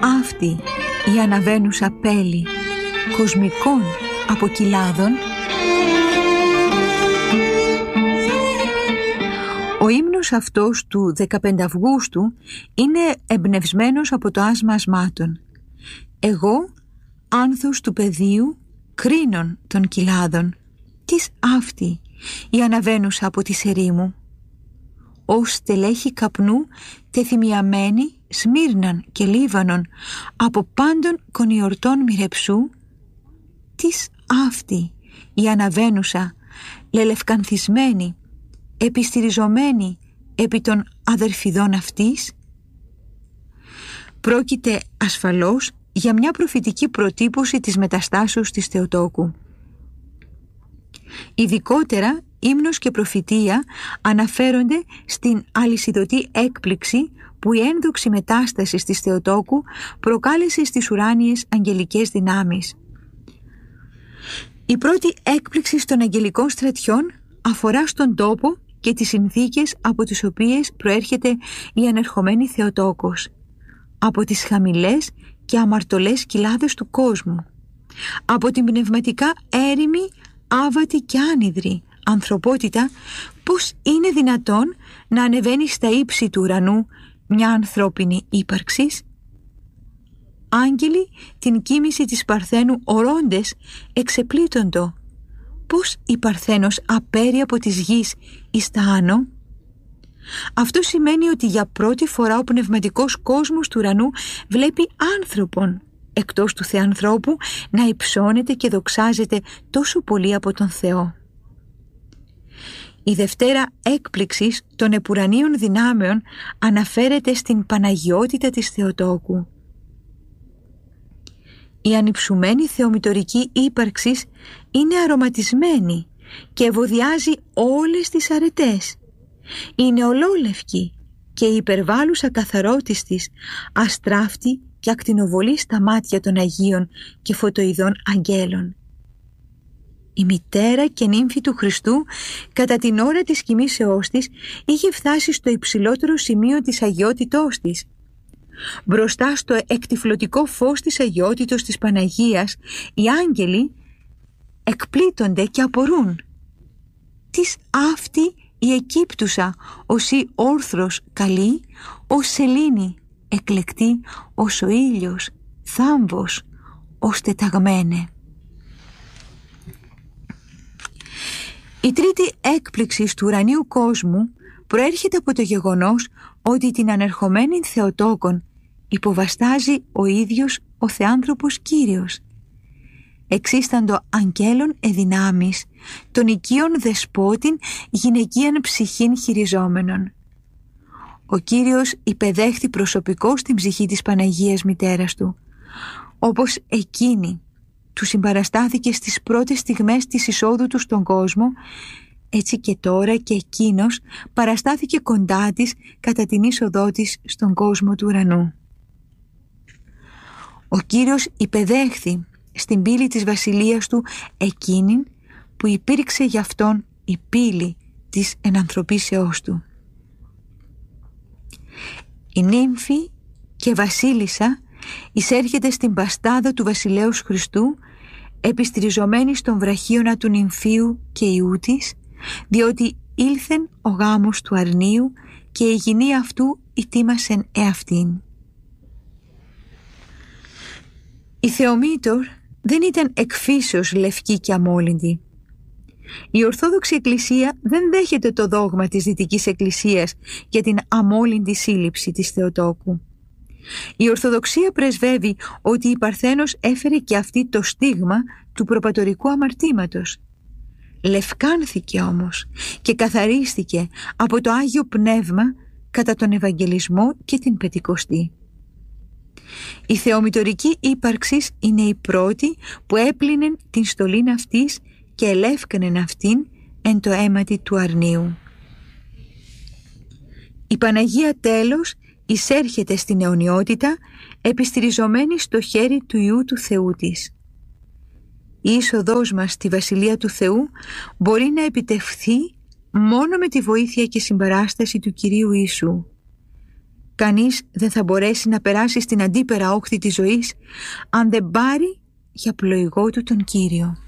αυτή η αναβαίνουσα πέλη κοσμικών αποκυλάδων? Ο ύμνος αυτός του 15 Αυγούστου είναι εμπνευσμένος από το άσμα ασμάτων. Εγώ, άνθος του πεδίου, κρίνων των κοιλάδων, τις αυτή η αναβαίνουσα από τη σερή ως στελέχη καπνού τεθυμιαμένη Σμύρναν και Λίβανον από πάντων κονιορτών μοιρεψού, τις αυτή η αναβαίνουσα λελευκανθισμένη, επιστηριζομένη επί των αδερφιδών αυτής. Πρόκειται ασφαλώς για μια προφητική προτύπωση της μεταστάσεως της Θεοτόκου. Ειδικότερα, ύμνος και προφητεία αναφέρονται στην αλυσιδωτή έκπληξη που η ένδοξη μετάσταση της Θεοτόκου προκάλεσε στις ουράνιες αγγελικές δυνάμεις. Η πρώτη έκπληξη των αγγελικών στρατιών αφορά στον τόπο και τις συνθήκες από τις οποίες προέρχεται η ανερχομένη Θεοτόκος, από τις χαμηλές και αμαρτωλές κοιλάδες του κόσμου, από την πνευματικά έρημη, άβατη και άνυδρη ανθρωπότητα. Πώς είναι δυνατόν να ανεβαίνει στα ύψη του ουρανού μια ανθρώπινη ύπαρξης? Άγγελοι την κοίμηση της Παρθένου ορώντες εξεπλήττοντο. Πώς η Παρθένος απέρει από της γης εις τα άνω? Αυτό σημαίνει ότι για πρώτη φορά ο πνευματικός κόσμος του ουρανού βλέπει άνθρωπον εκτός του Θεανθρώπου να υψώνεται και δοξάζεται τόσο πολύ από τον Θεό. Η δευτέρα έκπληξης των επουρανίων δυνάμεων αναφέρεται στην Παναγιότητα της Θεοτόκου. Η ανυψουμένη θεομητορική ύπαρξη είναι αρωματισμένη και ευωδιάζει όλες τις αρετές. Είναι ολόλευκη και η υπερβάλλουσα καθαρότης της αστράφτη και ακτινοβολεί στα μάτια των Αγίων και φωτοειδών αγγέλων. Η μητέρα και νύμφη του Χριστού κατά την ώρα της κοιμήσεώς της είχε φτάσει στο υψηλότερο σημείο της αγιότητός της. Μπροστά στο εκτυφλωτικό φως της αγιότητος της Παναγίας, οι άγγελοι εκπλήττονται και απορούν. Τις αυτή η εκύπτουσα ως η όρθρος καλή, ως σελήνη εκλεκτή, ως ο ήλιος θάμβος, ως τεταγμένε. Η τρίτη έκπληξη του ουρανίου κόσμου προέρχεται από το γεγονός ότι την ανερχομένη Θεοτόκον υποβαστάζει ο ίδιος ο Θεάνθρωπος Κύριος. Εξίσταντο αγγέλων εδυνάμεις, των οικείων δεσπότην γυναικείαν ψυχήν χειριζόμενων. Ο Κύριος υπεδέχθη προσωπικώς την ψυχή της Παναγίας Μητέρας Του, όπως εκείνη του συμπαραστάθηκε στις πρώτες στιγμές της εισόδου Του στον κόσμο, έτσι και τώρα και εκείνος παραστάθηκε κοντά της κατά την είσοδό της στον κόσμο του ουρανού. Ο Κύριος υπεδέχθη στην πύλη της βασιλείας Του εκείνην που υπήρξε για Αυτόν η πύλη της ενανθρωπίσεώς Του. Η νύμφη και βασίλισσα εισέρχεται στην παστάδα του βασιλέως Χριστού επιστηριζομένη στον βραχίωνα του νυμφίου και ιού της, διότι ήλθεν ο γάμος του αρνίου και η γυνή αυτού ητίμασεν εαυτήν. Η Θεομήτωρ δεν ήταν εκφύσεως λευκή και αμόλυντη. Η Ορθόδοξη Εκκλησία δεν δέχεται το δόγμα της Δυτικής Εκκλησίας για την αμόλυντη σύλληψη της Θεοτόκου. Η Ορθοδοξία πρεσβεύει ότι η Παρθένος έφερε και αυτή το στίγμα του προπατορικού αμαρτήματος. Λευκάνθηκε όμως και καθαρίστηκε από το Άγιο Πνεύμα κατά τον Ευαγγελισμό και την Πεντηκοστή. Η θεομητορική ύπαρξη είναι η πρώτη που έπλυνε την στολήν αυτής και ελεύκανεν αυτήν εν το αίματι του αρνίου. Η Παναγία τέλος εισέρχεται στην αιωνιότητα επιστηριζομένη στο χέρι του Υιού του Θεού της. Η είσοδός μας στη Βασιλεία του Θεού μπορεί να επιτευχθεί μόνο με τη βοήθεια και συμπαράσταση του Κυρίου Ιησού. Κανείς δεν θα μπορέσει να περάσει στην αντίπερα όχθη της ζωής αν δεν πάρει για πλοηγό του τον Κύριο.